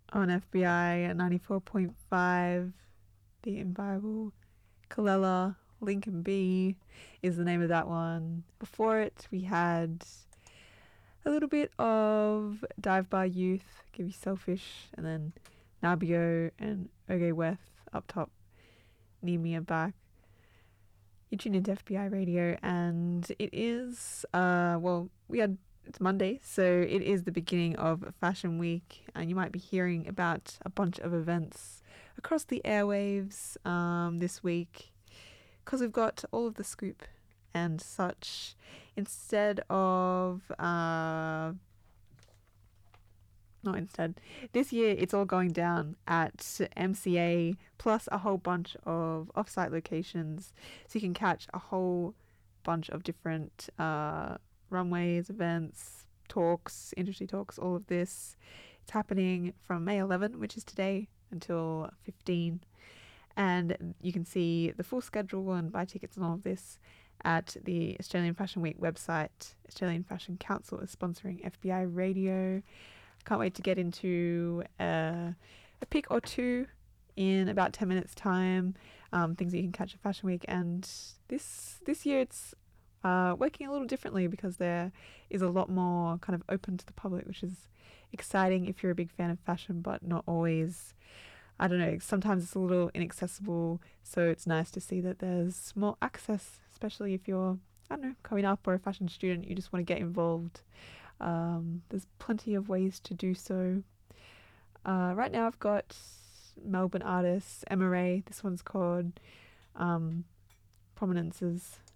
on FBI at 94.5. The Enviable. Kalela, Lincoln B is the name of that one. Before it, we had a little bit of Dive Bar Youth, Give You Selfish, and then Nabio and Oge Weth up top. Need Me Back. You tune into FBI Radio, and it is, it's Monday, so it is the beginning of Fashion Week, and you might be hearing about a bunch of events across the airwaves this week, because we've got all of the scoop and such. This year it's all going down at MCA, plus a whole bunch of off-site locations, so you can catch a whole bunch of different runways, events, talks, industry talks, all of this. It's happening from May 11, which is today, until 15, and you can see the full schedule and buy tickets and all of this at the Australian Fashion Week website. Australian Fashion Council is sponsoring FBI Radio. Can't wait to get into a pick or two in about 10 minutes time, things that you can catch at Fashion Week. And this year it's working a little differently, because there is a lot more kind of open to the public, which is exciting if you're a big fan of fashion, but not always. I don't know, sometimes it's a little inaccessible, so it's nice to see that there's more access, especially if you're, I don't know, coming up or a fashion student, you just want to get involved. There's plenty of ways to do so. Right now I've got Melbourne artist Emma Ray. This one's called Prominences.